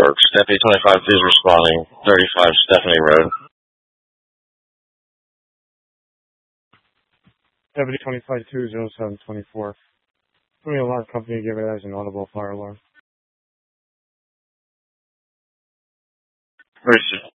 Works. Deputy 25 is responding. 35 Stephanie Road. Deputy 25-207-24. Give me alarm company, give it as an audible fire alarm. Registered.